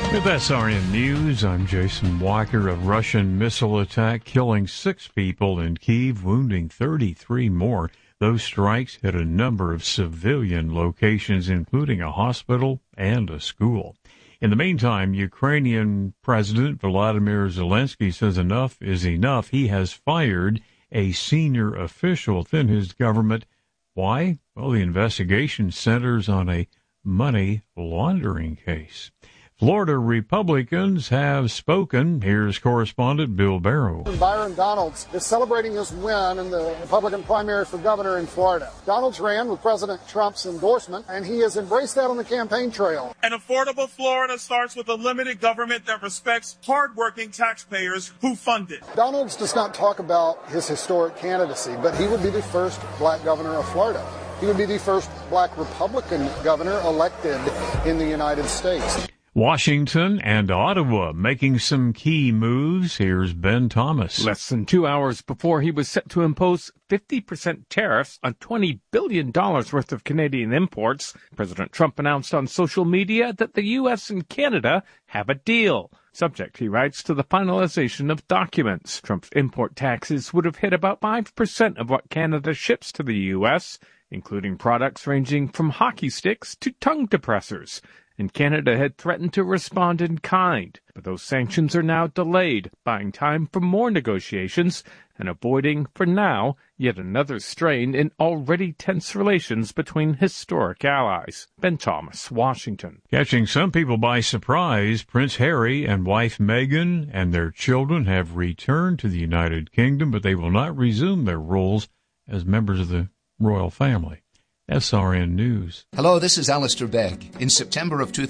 With SRN News, I'm Jason Walker. A Russian missile attack killing 6 people in Kyiv, wounding 33 more. Those strikes hit a number of civilian locations, including a hospital and a school. In the meantime, Ukrainian President Volodymyr Zelensky says enough is enough. He has fired a senior official within his government. Why? Well, the investigation centers on a money laundering case. Florida Republicans have spoken. Here's correspondent Bill Barrow. Byron Donalds is celebrating his win in the Republican primary for governor in Florida. Donalds ran with President Trump's endorsement, and he has embraced that on the campaign trail. An affordable Florida starts with a limited government that respects hardworking taxpayers who fund it. Donalds does not talk about his historic candidacy, but he would be the first black governor of Florida. He would be the first black Republican governor elected in the United States. Washington and Ottawa making some key moves. Here's Ben Thomas. Less than 2 hours before he was set to impose 50% tariffs on $20 billion worth of Canadian imports, President Trump announced on social media that the U.S. and Canada have a deal. Subject, he writes, to the finalization of documents. Trump's import taxes would have hit about 5% of what Canada ships to the U.S., including products ranging from hockey sticks to tongue depressors. And Canada had threatened to respond in kind, but those sanctions are now delayed, buying time for more negotiations and avoiding, for now, yet another strain in already tense relations between historic allies. Ben Thomas, Washington. Catching some people by surprise, Prince Harry and wife Meghan and their children have returned to the United Kingdom, but they will not resume their roles as members of the royal family. SRN News. Hello, this is Alistair Begg. In September of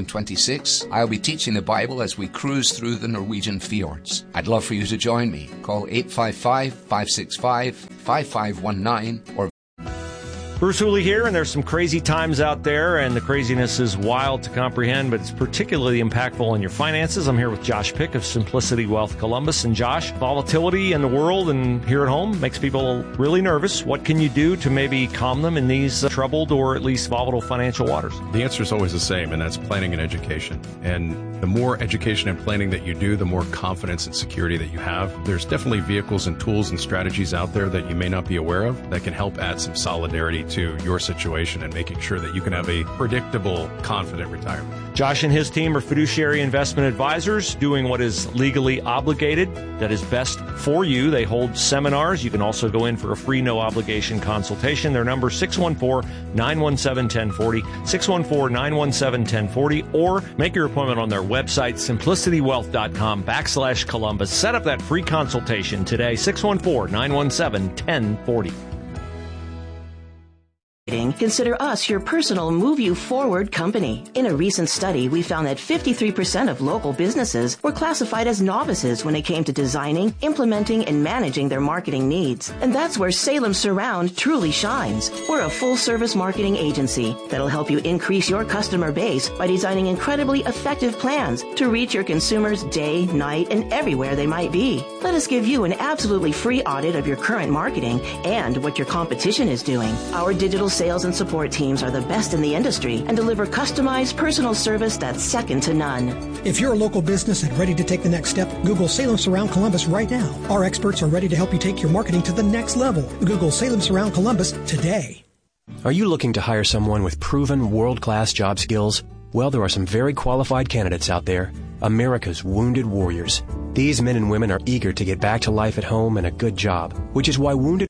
2026, I'll be teaching the Bible as we cruise through the Norwegian fjords. I'd love for you to join me. Call 855-565-5519 or Bruce Hooley here, and there's some crazy times out there, and the craziness is wild to comprehend, but it's particularly impactful on your finances. I'm here with Josh Pick of Simplicity Wealth Columbus. And Josh, volatility in the world and here at home makes people really nervous. What can you do to maybe calm them in these troubled or at least volatile financial waters? The answer is always the same, and that's planning and education. And the more education and planning that you do, the more confidence and security that you have. There's definitely vehicles and tools and strategies out there that you may not be aware of that can help add some solidarity to your situation and making sure that you can have a predictable, confident retirement. Josh and his team are fiduciary investment advisors doing what is legally obligated, that is best for you. They hold seminars. You can also go in for a free, no-obligation consultation. Their number is 614-917-1040, 614-917-1040, or make your appointment on their website, simplicitywealth.com/Columbus. Set up that free consultation today, 614-917-1040. Consider us your personal Move You Forward company. In a recent study, we found that 53% of local businesses were classified as novices when it came to designing, implementing, and managing their marketing needs. And that's where Salem Surround truly shines. We're a full-service marketing agency that'll help you increase your customer base by designing incredibly effective plans to reach your consumers day, night, and everywhere they might be. Let us give you an absolutely free audit of your current marketing and what your competition is doing. Our digital sales and support teams are the best in the industry and deliver customized personal service that's second to none. If you're a local business and ready to take the next step, Google Salem Surround Columbus right now. Our experts are ready to help you take your marketing to the next level. Google Salem Surround Columbus today. Are you looking to hire someone with proven world-class job skills? Well, there are some very qualified candidates out there. America's wounded warriors. These men and women are eager to get back to life at home and a good job, which is why Wounded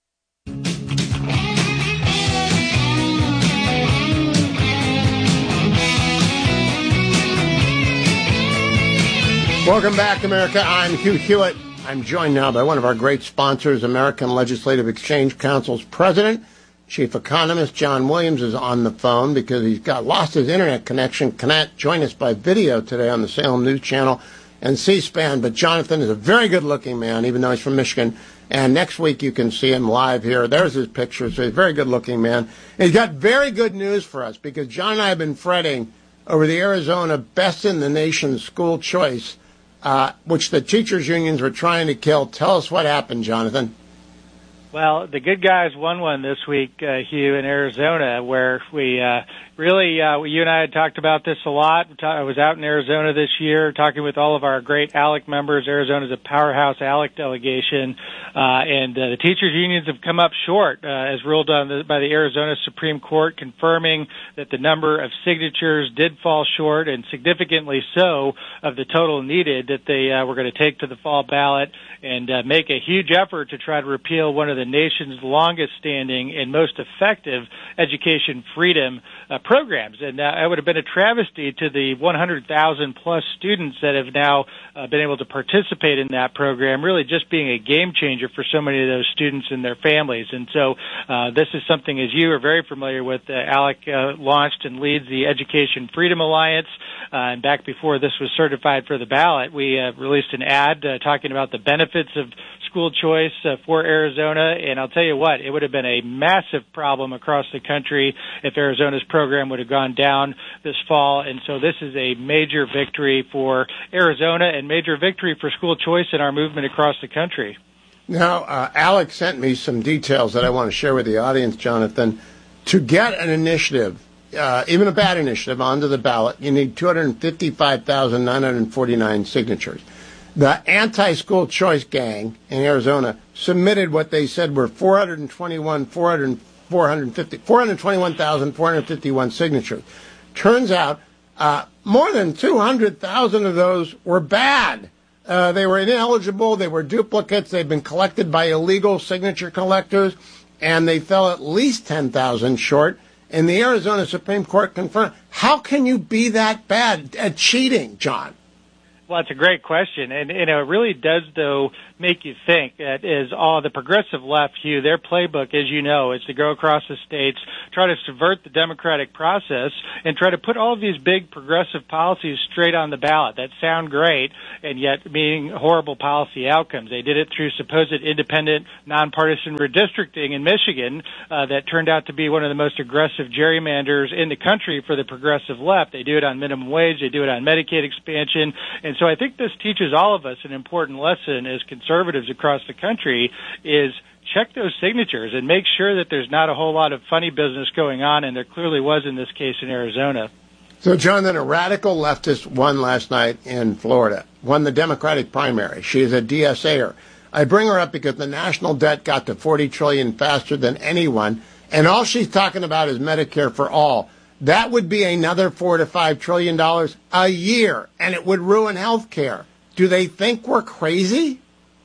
Welcome back, America. I'm Hugh Hewitt. I'm joined now by one of our great sponsors, American Legislative Exchange Council's president, chief economist John Williams is on the phone because he's lost his internet connection. Cannot join us by video today on the Salem News Channel and C-SPAN. But Jonathan is a very good-looking man, even though he's from Michigan. And next week you can see him live here. There's his picture. So he's a very good-looking man. And he's got very good news for us because John and I have been fretting over the Arizona Best in the Nation school choice, which the teachers' unions were trying to kill. Tell us what happened, Jonathan. Well, the good guys won one this week, Hugh, in Arizona, where we Really, you and I had talked about this a lot. I was out in Arizona this year talking with all of our great ALEC members. Arizona's a powerhouse ALEC delegation, and the teachers' unions have come up short, as ruled on by the Arizona Supreme Court, confirming that the number of signatures did fall short, and significantly so, of the total needed that they were going to take to the fall ballot and make a huge effort to try to repeal one of the nation's longest-standing and most effective education freedom programs. And it would have been a travesty to the 100,000-plus students that have now been able to participate in that program, really just being a game changer for so many of those students and their families. And so this is something, as you are very familiar with, ALEC launched and leads the Education Freedom Alliance. And back before this was certified for the ballot, we released an ad talking about the benefits of school choice for Arizona. And I'll tell you what, it would have been a massive problem across the country if Arizona's program would have gone down this fall. And so this is a major victory for Arizona and major victory for school choice in our movement across the country. Now, Alex sent me some details that I want to share with the audience, Jonathan. To get an initiative, even a bad initiative, onto the ballot, you need 255,949 signatures. The anti-school choice gang in Arizona submitted what they said were 421,451 signatures. Turns out more than 200,000 of those were bad. They were ineligible. They were duplicates. They've been collected by illegal signature collectors, and they fell at least 10,000 short. And the Arizona Supreme Court confirmed. How can you be that bad at cheating, John? Well, it's a great question, and it really does, though, make you think. That is all the progressive left, Hugh, their playbook, as you know, is to go across the states, try to subvert the democratic process, and try to put all of these big progressive policies straight on the ballot that sound great, and yet meaning horrible policy outcomes. They did it through supposed independent, nonpartisan redistricting in Michigan that turned out to be one of the most aggressive gerrymanders in the country for the progressive left. They do it on minimum wage. They do it on Medicaid expansion. And so I think this teaches all of us an important lesson as conservatives across the country is check those signatures and make sure that there's not a whole lot of funny business going on, and there clearly was in this case in Arizona. So, John, then a radical leftist won last night in Florida, won the Democratic primary. She is a DSA'er. I bring her up because the national debt got to $40 trillion faster than anyone, and all she's talking about is Medicare for all. That would be another $4 to $5 trillion a year, and it would ruin health care. Do they think we're crazy?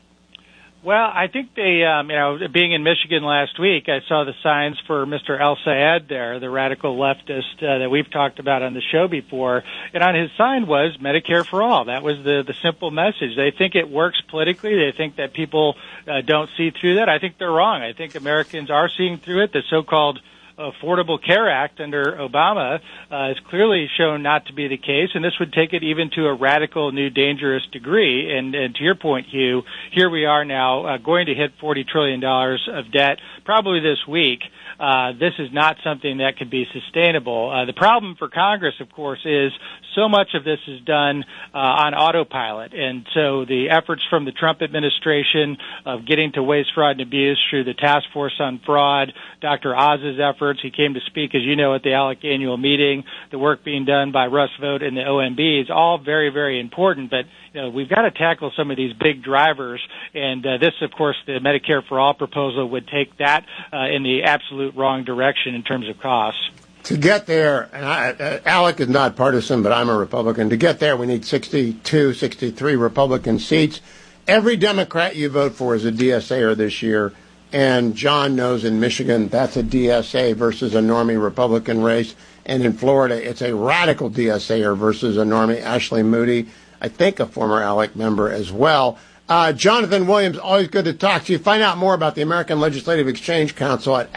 Well, I think they, being in Michigan last week, I saw the signs for Mr. El Sayed there, the radical leftist that we've talked about on the show before. And on his sign was Medicare for all. That was the simple message. They think it works politically. They think that people don't see through that. I think they're wrong. I think Americans are seeing through it. The so-called Affordable Care Act under Obama is clearly shown not to be the case, and this would take it even to a radical, new, dangerous degree. And to your point, Hugh, here we are now going to hit $40 trillion of debt probably this week. This is not something that could be sustainable. The problem for Congress, of course, is so much of this is done on autopilot. And so the efforts from the Trump administration of getting to waste, fraud, and abuse through the Task Force on Fraud, Dr. Oz's efforts, he came to speak, as you know, at the ALEC annual meeting, the work being done by Russ Vought and the OMB is all very, very important. But we've got to tackle some of these big drivers, and this, of course, the Medicare for All proposal would take that in the absolute wrong direction in terms of costs. To get there, and ALEC is not partisan, but I'm a Republican. To get there, we need 62, 63 Republican seats. Every Democrat you vote for is a DSA'er this year, and John knows in Michigan that's a DSA versus a normie Republican race, and in Florida it's a radical DSA'er versus a normie Ashley Moody, I think a former ALEC member as well. Jonathan Williams, always good to talk to you. Find out more about the American Legislative Exchange Council at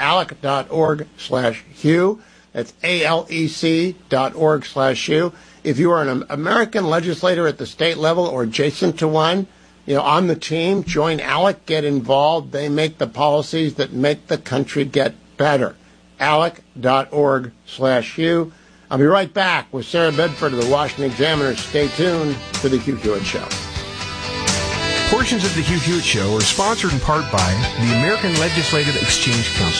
alec.org/Hugh. That's ALEC.org/Hugh. If you are an American legislator at the state level or adjacent to one, on the team, join ALEC, get involved. They make the policies that make the country get better. ALEC.org/Hugh. I'll be right back with Sarah Bedford of the Washington Examiner. Stay tuned to the Hugh Hewitt Show. Portions of the Hugh Hewitt Show are sponsored in part by the American Legislative Exchange Council.